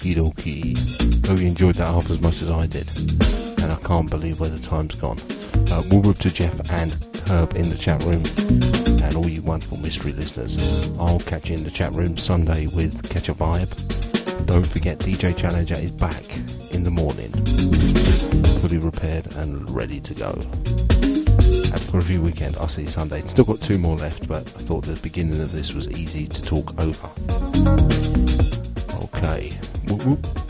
Okie dokie. Hope you enjoyed that half as much as I did. And I can't believe where the time's gone. We'll rip to Jeff and Herb in the chat room. And all you wonderful mystery listeners. I'll catch you in the chat room Sunday with Catch a Vibe. Don't forget DJ Challenger is back in the morning. Fully repaired and ready to go. Have a review weekend. I'll see you Sunday. Still got 2 more left, but I thought the beginning of this was easy to talk over. Okay. Whoop whoop.